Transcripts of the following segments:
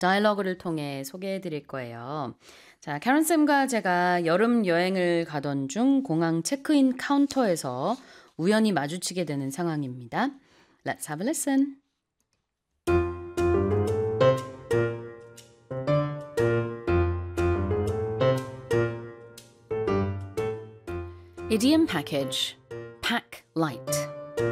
다이얼로그를 통해 소개해 드릴 거예요. 자, 캐런쌤과 제가 여름 여행을 가던 중 공항 체크인 카운터에서 우연히 마주치게 되는 상황입니다. Let's have a listen. Idiom package. Pack light.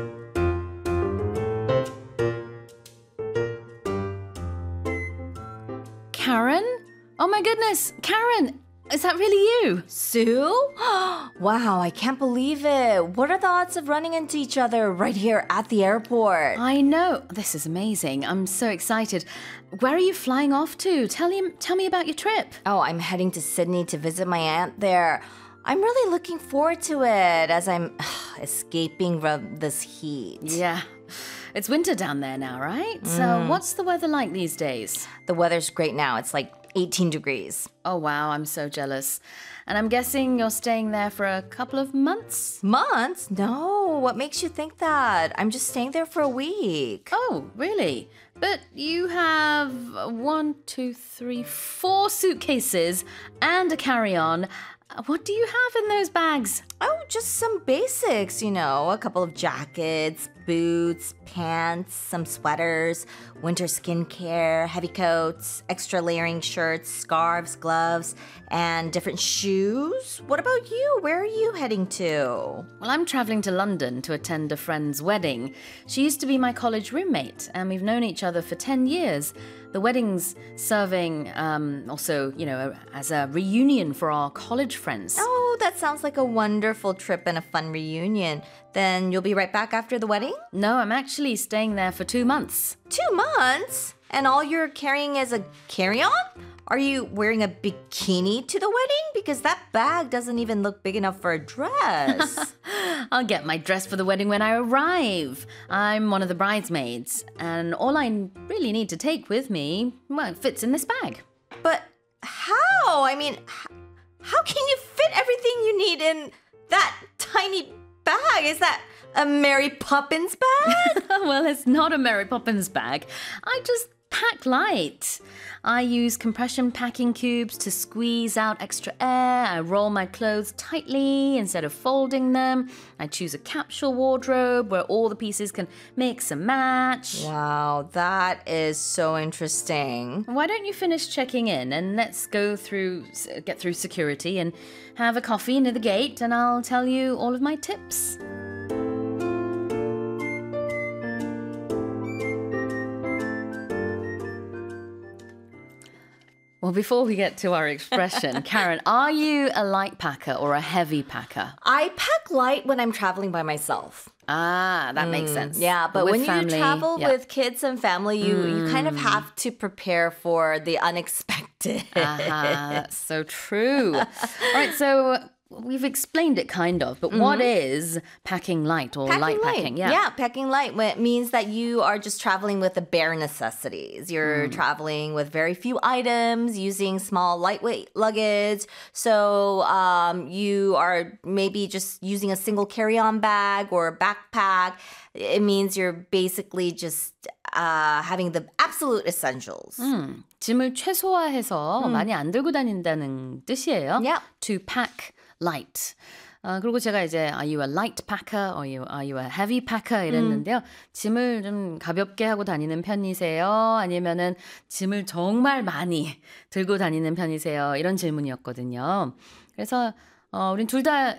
Karen? Oh my goodness, Karen! Is that really you? Sue? Wow, I can't believe it. What are the odds of running into each other right here at the airport? I know. This is amazing. I'm so excited. Where are you flying off to? Tell me about your trip. Oh, I'm heading to Sydney to visit my aunt there. I'm really looking forward to it as I'm escaping from this heat. Yeah. It's winter down there now, right? So what's the weather like these days? The weather's great now. It's like 18 degrees. Oh, wow. I'm so jealous. And I'm guessing you're staying there for a couple of months? Months? No. What makes you think that? I'm just staying there for a week. Oh, really? But you have 4 suitcases and a carry-on. What do you have in those bags? Oh, just some basics, a couple of jackets, boots, pants, some sweaters, winter skincare, heavy coats, extra layering shirts, scarves, gloves, and different shoes. What about you? Where are you heading to? Well, I'm traveling to London to attend a friend's wedding. She used to be my college roommate, and we've known each other for 10 years. The wedding's serving also, as a reunion for our college friends. Oh, that sounds like a wonderful trip and a fun reunion. Then you'll be right back after the wedding? No, I'm actually staying there for 2 months. 2 months? And all you're carrying is a carry-on? Are you wearing a bikini to the wedding? Because that bag doesn't even look big enough for a dress. I'll get my dress for the wedding when I arrive. I'm one of the bridesmaids, and all I really need to take with me, well, fits in this bag. But how? I mean, how can you fit everything you need in that tiny bag? Is that a Mary Poppins bag? Well, it's not a Mary Poppins bag. I just pack light. I use compression packing cubes to squeeze out extra air. I roll my clothes tightly instead of folding them. I choose a capsule wardrobe where all the pieces can mix and match. Wow, that is so interesting. Why don't you finish checking in and let's get through security and have a coffee near the gate, and I'll tell you all of my tips. Well, before we get to our expression, Karen, are you a light packer or a heavy packer? I pack light when I'm traveling by myself. Ah, that makes sense. Yeah, but with when family, you travel yeah. with kids and family, you kind of have to prepare for the unexpected. That's so true. All right, so we've explained it kind of, but what is packing light or light packing? Yeah, packing light means that you are just traveling with the bare necessities. You're traveling with very few items, using small, lightweight luggage. So you are maybe just using a single carry-on bag or a backpack. It means you're basically just having the absolute essentials. 짐을 최소화해서 많이 안 들고 다닌다는 뜻이에요. Yeah. To pack light. 그리고 제가 이제 are you a light packer or are you a heavy packer 이랬는데요. 짐을 좀 가볍게 하고 다니는 편이세요? 아니면은 짐을 정말 많이 들고 다니는 편이세요? 이런 질문이었거든요. 그래서 우린 둘 다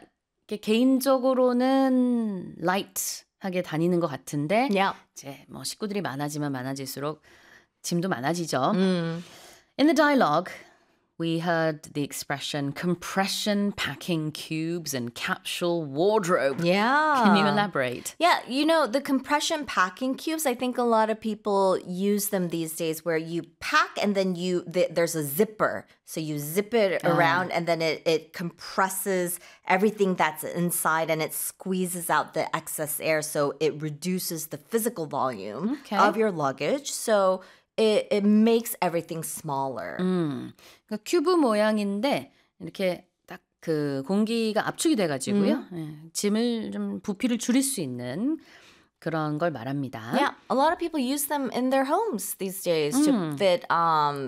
개인적으로는 light하게 다니는 것 같은데 Yeah. 이제 뭐 식구들이 많아지면 많아질수록 짐도 많아지죠. In the dialogue, we heard the expression compression packing cubes and capsule wardrobe. Yeah. Can you elaborate? Yeah, the compression packing cubes, I think a lot of people use them these days where you pack and then there's a zipper. So you zip it around and then it compresses everything that's inside and it squeezes out the excess air. So it reduces the physical volume of your luggage. So it makes everything smaller. 그러니까 큐브 모양인데 이렇게 딱 그 공기가 압축이 돼가지고요. 짐을 좀 부피를 줄일 수 있는 그런 걸 말합니다. Yeah, a lot of people use them in their homes these days to fit